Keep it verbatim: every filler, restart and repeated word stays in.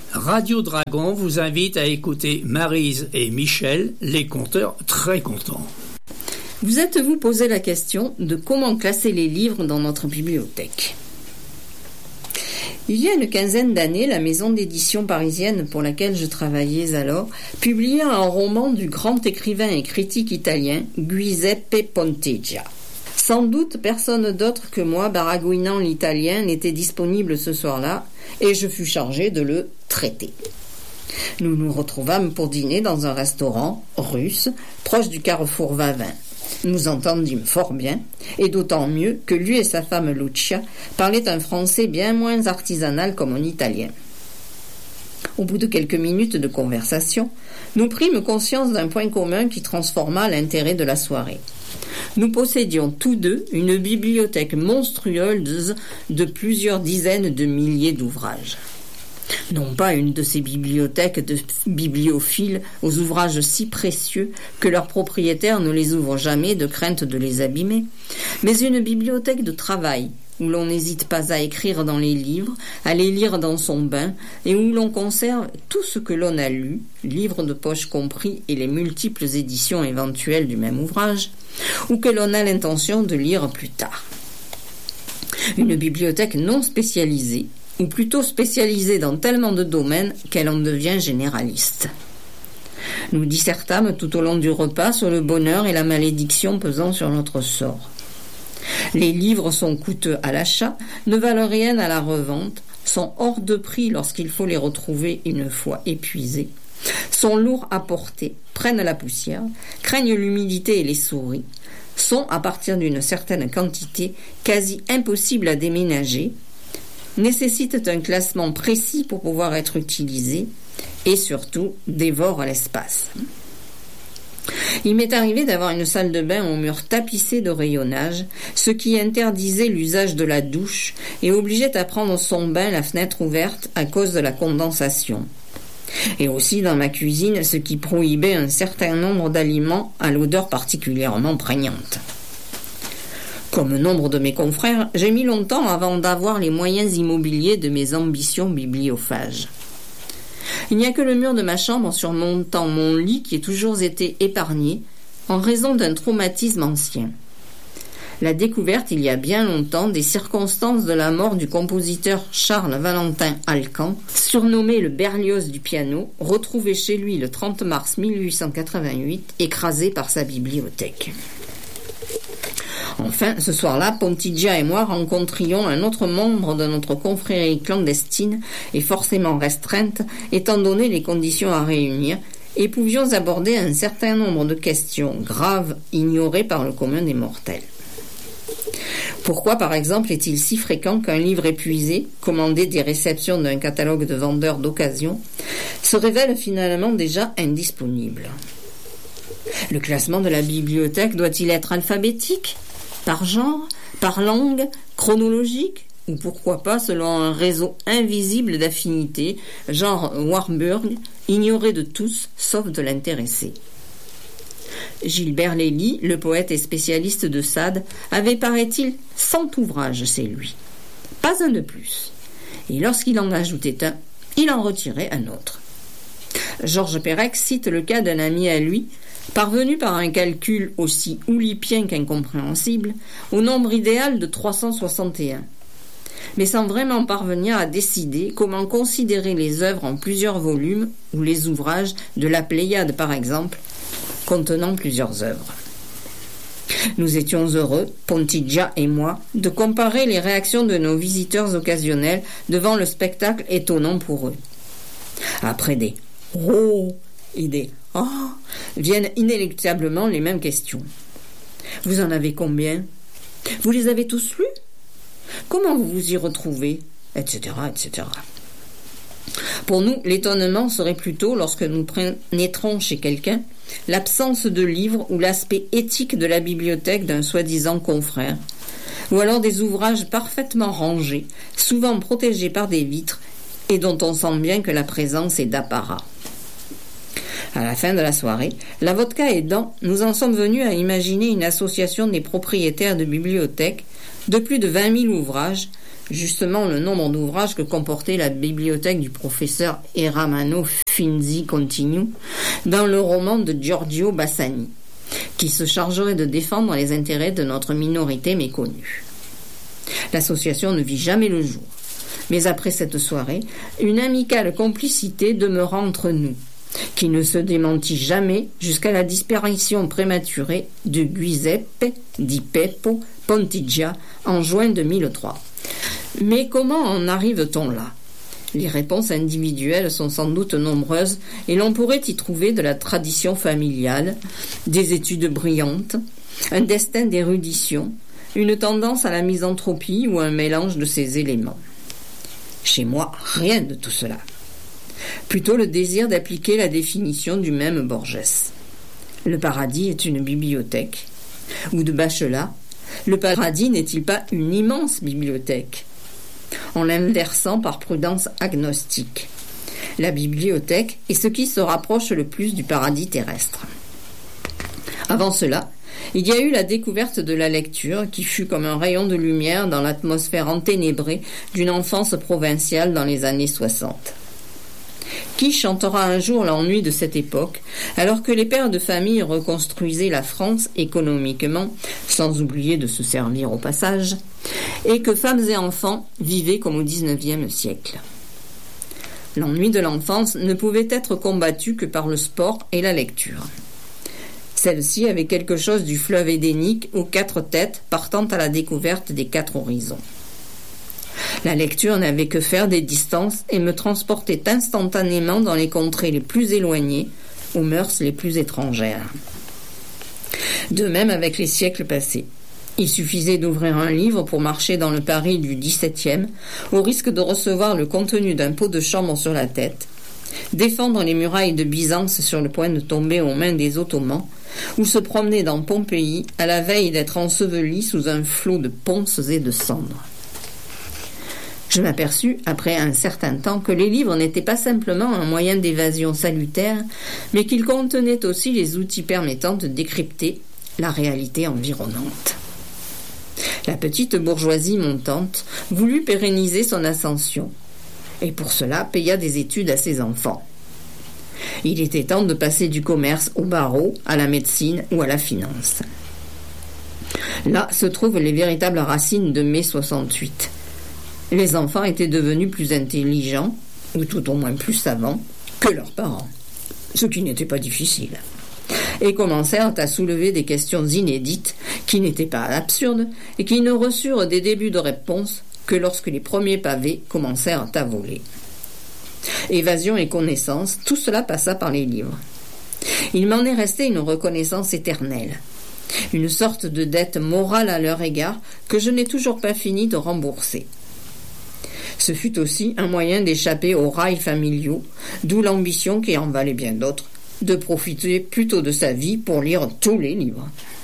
Radio Dragon vous invite à écouter Maryse et Michel, les conteurs très contents. Vous êtes-vous posé la question de comment classer les livres dans notre bibliothèque ? Il y a une quinzaine d'années, la maison d'édition parisienne pour laquelle je travaillais alors publia un roman du grand écrivain et critique italien Giuseppe Ponteggia. Sans doute personne d'autre que moi, baragouinant l'italien, n'était disponible ce soir-là, et je fus chargé de le traiter. Nous nous retrouvâmes pour dîner dans un restaurant russe, proche du carrefour Vavin. Nous entendîmes fort bien, et d'autant mieux que lui et sa femme Lucia parlaient un français bien moins artisanal comme en italien. Au bout de quelques minutes de conversation, nous prîmes conscience d'un point commun qui transforma l'intérêt de la soirée. Nous possédions tous deux une bibliothèque monstrueuse de plusieurs dizaines de milliers d'ouvrages. Non pas une de ces bibliothèques de bibliophiles aux ouvrages si précieux que leurs propriétaires ne les ouvrent jamais de crainte de les abîmer, mais une bibliothèque de travail, où l'on n'hésite pas à écrire dans les livres, à les lire dans son bain, et où l'on conserve tout ce que l'on a lu, livres de poche compris et les multiples éditions éventuelles du même ouvrage, ou que l'on a l'intention de lire plus tard. Une bibliothèque non spécialisée, ou plutôt spécialisée dans tellement de domaines qu'elle en devient généraliste. Nous dissertâmes tout au long du repas sur le bonheur et la malédiction pesant sur notre sort. Les livres sont coûteux à l'achat, ne valent rien à la revente, sont hors de prix lorsqu'il faut les retrouver une fois épuisés, sont lourds à porter, prennent la poussière, craignent l'humidité et les souris, sont, à partir d'une certaine quantité, quasi impossibles à déménager, nécessitent un classement précis pour pouvoir être utilisés et surtout dévorent l'espace. Il m'est arrivé d'avoir une salle de bain aux murs tapissés de rayonnage, ce qui interdisait l'usage de la douche et obligeait à prendre son bain la fenêtre ouverte à cause de la condensation. Et aussi dans ma cuisine, ce qui prohibait un certain nombre d'aliments à l'odeur particulièrement prégnante. Comme nombre de mes confrères, j'ai mis longtemps avant d'avoir les moyens immobiliers de mes ambitions bibliophages. Il n'y a que le mur de ma chambre surmontant mon lit qui ait toujours été épargné en raison d'un traumatisme ancien. La découverte, il y a bien longtemps, des circonstances de la mort du compositeur Charles Valentin Alcan, surnommé le Berlioz du piano, retrouvé chez lui le trente mars mille huit cent quatre-vingt-huit, écrasé par sa bibliothèque. Enfin, ce soir-là, Ponteggia et moi rencontrions un autre membre de notre confrérie clandestine et forcément restreinte, étant donné les conditions à réunir, et pouvions aborder un certain nombre de questions graves ignorées par le commun des mortels. Pourquoi, par exemple, est-il si fréquent qu'un livre épuisé, commandé des réceptions d'un catalogue de vendeurs d'occasion, se révèle finalement déjà indisponible ? Le classement de la bibliothèque doit-il être alphabétique ? Par genre, par langue, chronologique, ou pourquoi pas selon un réseau invisible d'affinités, genre Warburg, ignoré de tous, sauf de l'intéressé. Gilbert Lely, le poète et spécialiste de Sade, avait, paraît-il, cent ouvrages chez lui. Pas un de plus. Et lorsqu'il en ajoutait un, il en retirait un autre. Georges Perec cite le cas d'un ami à lui, parvenu par un calcul aussi oulipien qu'incompréhensible au nombre idéal de trois cent soixante et un, mais sans vraiment parvenir à décider comment considérer les œuvres en plusieurs volumes ou les ouvrages de la Pléiade par exemple, contenant plusieurs œuvres. Nous étions heureux, Ponteggia et moi, de comparer les réactions de nos visiteurs occasionnels devant le spectacle étonnant pour eux. Après des « Oh !» et des « Oh !» viennent inéluctablement les mêmes questions. Vous en avez combien ? Vous les avez tous lus ? Comment vous vous y retrouvez ? Etc, et cetera. Pour nous, l'étonnement serait plutôt, lorsque nous pénétrons chez quelqu'un, l'absence de livres ou l'aspect éthique de la bibliothèque d'un soi-disant confrère, ou alors des ouvrages parfaitement rangés, souvent protégés par des vitres, et dont on sent bien que la présence est d'apparat. À la fin de la soirée, la vodka aidant, nous en sommes venus à imaginer une association des propriétaires de bibliothèques de plus de vingt mille ouvrages, justement le nombre d'ouvrages que comportait la bibliothèque du professeur Eramano Finzi Continu dans le roman de Giorgio Bassani, qui se chargerait de défendre les intérêts de notre minorité méconnue. L'association ne vit jamais le jour, mais après cette soirée, une amicale complicité demeura entre nous, qui ne se démentit jamais jusqu'à la disparition prématurée de Giuseppe di Peppo Pontigia en juin deux mille trois. Mais comment en arrive-t-on là ? Les réponses individuelles sont sans doute nombreuses et l'on pourrait y trouver de la tradition familiale, des études brillantes, un destin d'érudition, une tendance à la misanthropie ou un mélange de ces éléments. Chez moi, rien de tout cela. Plutôt le désir d'appliquer la définition du même Borges. Le paradis est une bibliothèque. Ou de Bachelard, le paradis n'est-il pas une immense bibliothèque ? En l'inversant par prudence agnostique. La bibliothèque est ce qui se rapproche le plus du paradis terrestre. Avant cela, il y a eu la découverte de la lecture qui fut comme un rayon de lumière dans l'atmosphère enténébrée d'une enfance provinciale dans les années soixante. Qui chantera un jour l'ennui de cette époque, alors que les pères de famille reconstruisaient la France économiquement, sans oublier de se servir au passage, et que femmes et enfants vivaient comme au dix-neuvième siècle. L'ennui de l'enfance ne pouvait être combattu que par le sport et la lecture. Celle-ci avait quelque chose du fleuve édénique aux quatre têtes partant à la découverte des quatre horizons. La lecture n'avait que faire des distances et me transportait instantanément dans les contrées les plus éloignées, aux mœurs les plus étrangères. De même avec les siècles passés. Il suffisait d'ouvrir un livre pour marcher dans le Paris du dix-septième, au risque de recevoir le contenu d'un pot de chambre sur la tête, défendre les murailles de Byzance sur le point de tomber aux mains des Ottomans, ou se promener dans Pompéi à la veille d'être enseveli sous un flot de ponces et de cendres. Je m'aperçus, après un certain temps, que les livres n'étaient pas simplement un moyen d'évasion salutaire, mais qu'ils contenaient aussi les outils permettant de décrypter la réalité environnante. La petite bourgeoisie montante voulut pérenniser son ascension, et pour cela paya des études à ses enfants. Il était temps de passer du commerce au barreau, à la médecine ou à la finance. Là se trouvent les véritables racines de mai soixante-huit. Les enfants étaient devenus plus intelligents, ou tout au moins plus savants, que leurs parents, ce qui n'était pas difficile, et commencèrent à soulever des questions inédites qui n'étaient pas absurdes et qui ne reçurent des débuts de réponse que lorsque les premiers pavés commencèrent à voler. Évasion et connaissance, tout cela passa par les livres. Il m'en est resté une reconnaissance éternelle, une sorte de dette morale à leur égard que je n'ai toujours pas fini de rembourser. Ce fut aussi un moyen d'échapper aux rails familiaux, d'où l'ambition, qui en valait bien d'autres, de profiter plutôt de sa vie pour lire tous les livres.